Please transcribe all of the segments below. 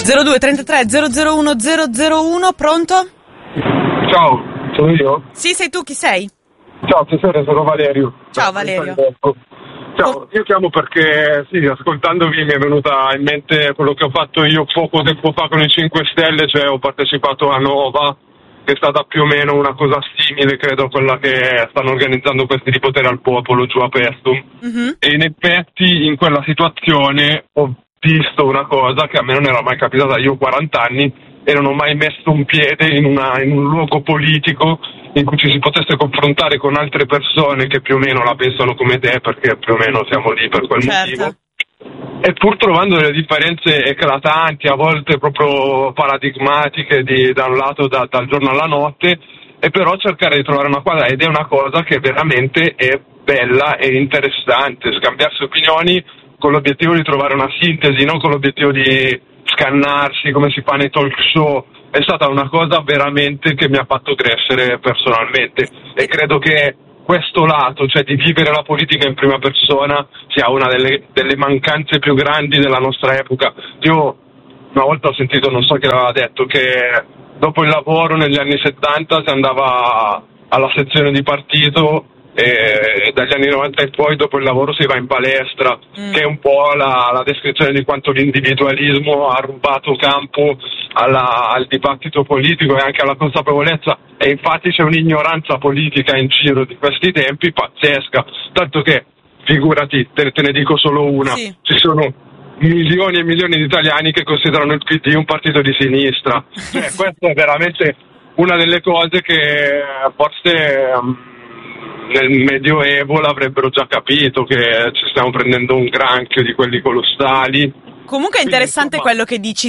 02 33 001 001, pronto? Ciao, sono io? Sì, sei tu, chi sei? Ciao, tesoro, sono Valerio. Ciao Valerio. Ciao, io chiamo perché, sì, ascoltandovi mi è venuta in mente quello che ho fatto io poco tempo fa con i 5 Stelle, cioè ho partecipato a Nova, che è stata più o meno una cosa simile, credo, a quella che stanno organizzando questi di potere al popolo giù a Pestum. E in effetti in quella situazione ho visto una cosa che a me non era mai capitata. Io ho 40 anni e non ho mai messo un piede in un luogo politico in cui ci si potesse confrontare con altre persone che più o meno la pensano come te, perché più o meno siamo lì per quel motivo. E pur trovando delle differenze eclatanti, a volte proprio paradigmatiche da un lato dal giorno alla notte, e però cercare di trovare una quadra, ed è una cosa che veramente è bella e interessante, scambiarsi opinioni con l'obiettivo di trovare una sintesi, non con l'obiettivo di scannarsi come si fa nei talk show. È stata una cosa veramente che mi ha fatto crescere personalmente, e credo che questo lato, cioè di vivere la politica in prima persona, sia una delle mancanze più grandi della nostra epoca. Io una volta ho sentito, non so chi l'aveva detto, che dopo il lavoro negli anni 70 si andava alla sezione di partito, e dagli anni 90 e poi dopo il lavoro si va in palestra, che è un po' la descrizione di quanto l'individualismo ha rubato campo al dibattito politico e anche alla consapevolezza, e infatti c'è un'ignoranza politica in giro di questi tempi pazzesca, tanto che figurati, te ne dico solo una, ci sono milioni e milioni di italiani che considerano il PD un partito di sinistra. Cioè, questa è veramente una delle cose che forse nel Medioevo l'avrebbero già capito, che ci stiamo prendendo un granchio di quelli colossali. Comunque è interessante quello che dici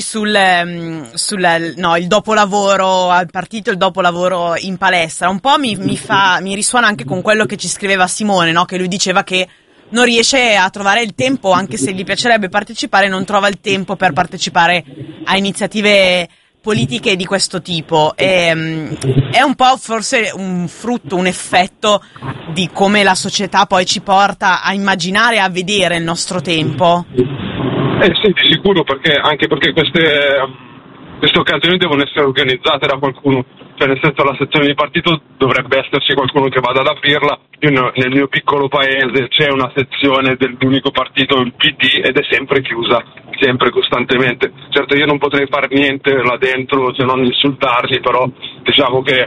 il dopolavoro al partito, il dopolavoro in palestra. Un po' mi risuona anche con quello che ci scriveva Simone, no? Che lui diceva che non riesce a trovare il tempo, anche se gli piacerebbe partecipare, non trova il tempo per partecipare a iniziative politiche di questo tipo. È un po' forse un frutto, un effetto di come la società poi ci porta a immaginare e a vedere il nostro tempo. Sì, di sicuro, anche perché queste occasioni devono essere organizzate da qualcuno, cioè nel senso la sezione di partito dovrebbe esserci qualcuno che vada ad aprirla. Io nel mio piccolo paese c'è una sezione dell'unico partito, il PD, ed è sempre chiusa, sempre, costantemente. Certo, io non potrei fare niente là dentro se non insultarli, però diciamo che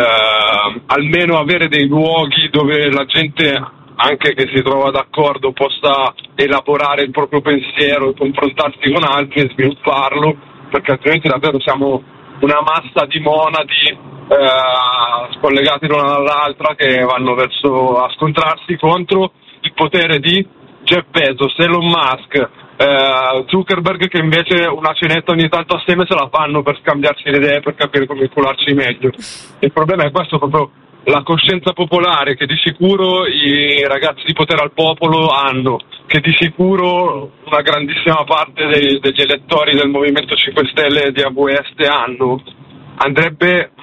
almeno avere dei luoghi dove la gente, anche che si trova d'accordo, possa elaborare il proprio pensiero e confrontarsi con altri e svilupparlo, perché altrimenti davvero siamo una massa di monadi scollegati l'una dall'altra, che vanno a scontrarsi contro il potere di Jeff Bezos, Elon Musk, Zuckerberg, che invece una cenetta ogni tanto assieme se la fanno per scambiarsi le idee, per capire come incularci meglio. Il problema è questo, proprio la coscienza popolare, che di sicuro i ragazzi di Potere al Popolo hanno, che di sicuro una grandissima parte degli elettori del Movimento 5 Stelle e di AVS hanno, andrebbe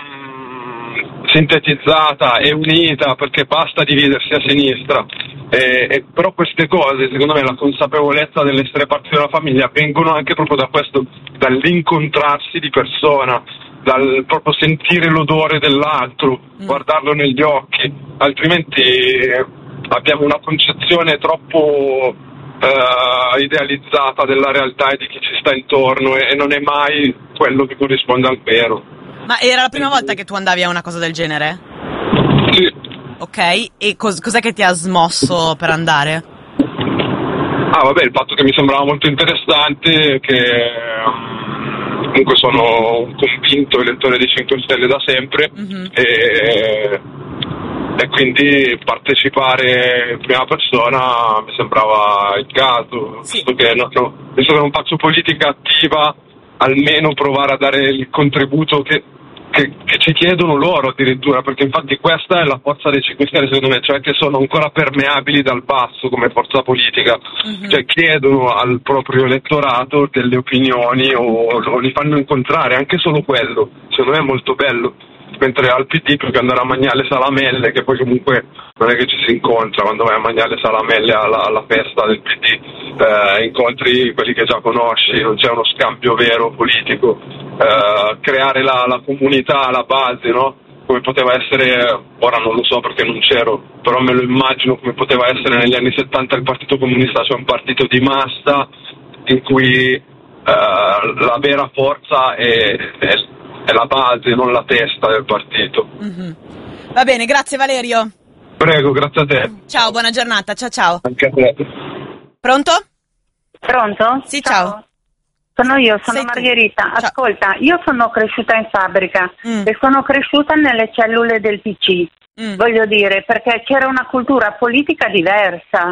sintetizzata e unita, perché basta dividersi a sinistra. Però queste cose, secondo me, la consapevolezza dell'essere parte della famiglia, vengono anche proprio da questo, dall'incontrarsi di persona, dal proprio sentire l'odore dell'altro, guardarlo negli occhi. Altrimenti abbiamo una concezione troppo idealizzata della realtà e di chi ci sta intorno, e non è mai quello che corrisponde al vero. Ma era la prima volta che tu andavi a una cosa del genere? Sì. Ok, e cos'è che ti ha smosso per andare? Il fatto che mi sembrava molto interessante, che comunque sono un convinto elettore di 5 Stelle da sempre, e quindi partecipare in prima persona mi sembrava il caso, visto che non faccio politica attiva, almeno provare a dare il contributo che ci chiedono loro addirittura, perché infatti questa è la forza dei 5 Stelle, secondo me, cioè che sono ancora permeabili dal basso come forza politica, cioè chiedono al proprio elettorato delle opinioni o li fanno incontrare, anche solo quello, secondo me è molto bello. mentre al PD più che andare a mangiare le salamelle, che poi comunque non è che ci si incontra quando vai a mangiare le salamelle alla festa del PD, incontri quelli che già conosci, non c'è uno scambio vero politico, creare la comunità, la base, no? Come poteva essere, ora non lo so perché non c'ero, però me lo immagino come poteva essere negli anni 70 il Partito Comunista, cioè un partito di massa in cui la vera forza è la base, non la testa del partito. Mm-hmm. Va bene, grazie Valerio. Prego, grazie a te. Ciao, buona giornata, ciao. Anche a te. Pronto? Pronto? Sì, ciao. Sono io, Sei Margherita. tu. Ascolta, io sono cresciuta in fabbrica e sono cresciuta nelle cellule del PC, voglio dire, perché c'era una cultura politica diversa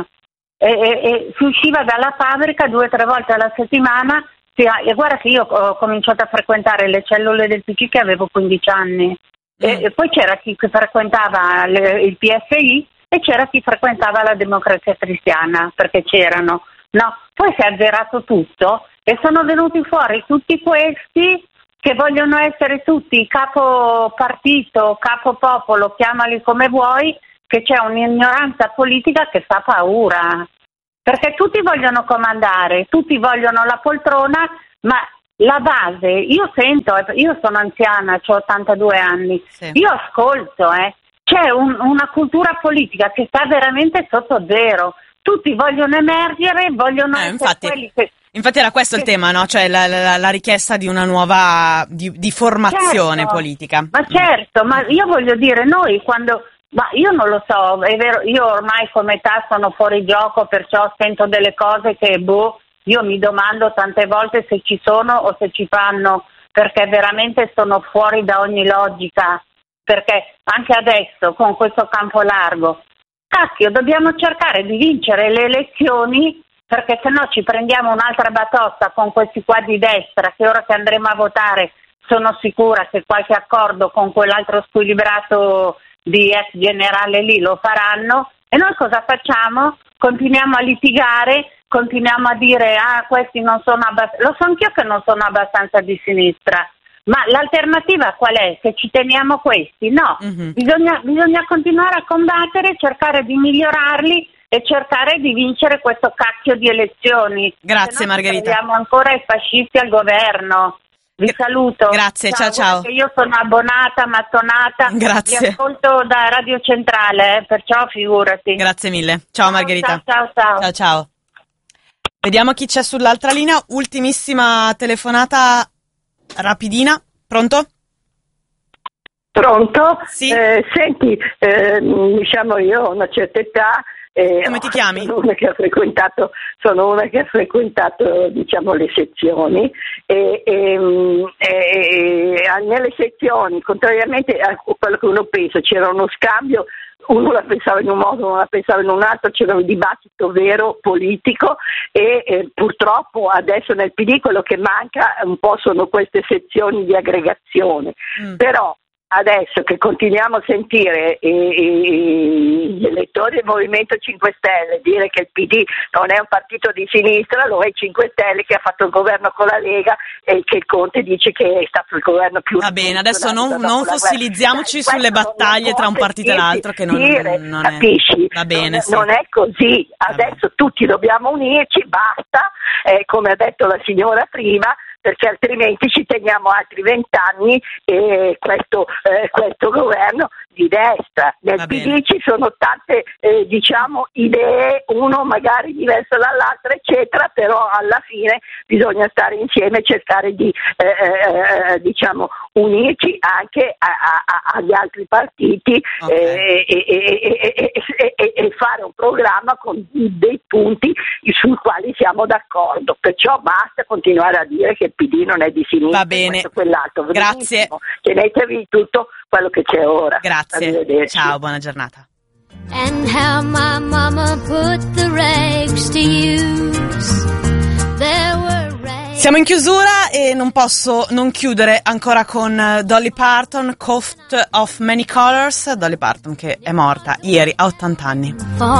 e si usciva dalla fabbrica 2 o 3 volte alla settimana. E guarda che io ho cominciato a frequentare le cellule del PC che avevo 15 anni e poi c'era chi frequentava il PSI e c'era chi frequentava la Democrazia Cristiana, perché c'erano, no? Poi si è azzerato tutto e sono venuti fuori tutti questi che vogliono essere tutti capo partito, capo popolo, chiamali come vuoi, che c'è un'ignoranza politica che fa paura. Perché tutti vogliono comandare, tutti vogliono la poltrona, ma la base, io sono anziana, ho 82 anni, sì. Io ascolto, c'è una cultura politica che sta veramente sotto zero, tutti vogliono emergere, vogliono essere quelli che... Infatti era questo il tema, no? Cioè la richiesta di una nuova, di formazione politica. Ma certo, ma io voglio dire, noi quando... Ma io non lo so, è vero, io ormai come età sono fuori gioco, perciò sento delle cose che, io mi domando tante volte se ci sono o se ci fanno, perché veramente sono fuori da ogni logica, perché anche adesso con questo campo largo, cacchio, dobbiamo cercare di vincere le elezioni, perché sennò ci prendiamo un'altra batosta con questi qua di destra, che ora che andremo a votare sono sicura che qualche accordo con quell'altro squilibrato di ex generale lì lo faranno, e noi cosa facciamo? Continuiamo a litigare, continuiamo a dire questi non sono abbastanza, lo so anch'io che non sono abbastanza di sinistra, ma l'alternativa qual è? Se ci teniamo questi? No, bisogna continuare a combattere, cercare di migliorarli e cercare di vincere questo cacchio di elezioni. Grazie Margherita. Abbiamo ancora i fascisti al governo. Vi saluto. Grazie, ciao. Io sono abbonata, mattonata. Grazie. Vi ascolto da Radio Centrale, perciò figurati. Grazie mille. Ciao Margherita. Ciao. Vediamo chi c'è sull'altra linea. Ultimissima telefonata rapidina. Pronto? Pronto? Sì. Senti, diciamo io ho una certa età. Come ti chiami? Sono una che ha frequentato diciamo le sezioni e nelle sezioni, contrariamente a quello che uno pensa, c'era uno scambio, uno la pensava in un modo, uno la pensava in un altro, c'era un dibattito vero politico e purtroppo adesso nel PD quello che manca un po' sono queste sezioni di aggregazione, però adesso che continuiamo a sentire gli elettori del Movimento 5 Stelle dire che il PD non è un partito di sinistra, lo è il 5 Stelle che ha fatto il governo con la Lega e che il Conte dice che è stato il governo più... Va bene, adesso non fossilizziamoci sulle battaglie tra un partito e l'altro, che non è... Capisci? Va bene, non è così, adesso tutti dobbiamo unirci, basta, come ha detto la signora prima, perché altrimenti ci teniamo altri 20 anni e questo governo di destra. Nel PD ci sono tante idee, uno magari diverso dall'altro eccetera, però alla fine bisogna stare insieme e cercare di unirci anche agli altri partiti e fare un programma con dei punti sui quali siamo d'accordo, perciò basta continuare a dire che il PD non è di sinistra. Va bene, quell'altro. grazie. Tenetevi tutto quello che c'è ora. Grazie, ciao, buona giornata. And how my mama put the rags to use. There were rags. Siamo in chiusura e non posso non chiudere ancora con Dolly Parton, Coat of Many Colors. Dolly Parton che è morta ieri a 80 anni.